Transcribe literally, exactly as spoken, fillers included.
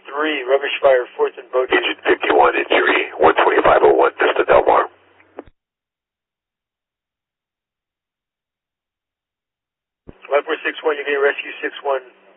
three, rubbish fire, fourth and boat. Engine fifty-one, injury, one twenty-five oh one, Vista Del Mar. one four six one, you're getting rescue six one.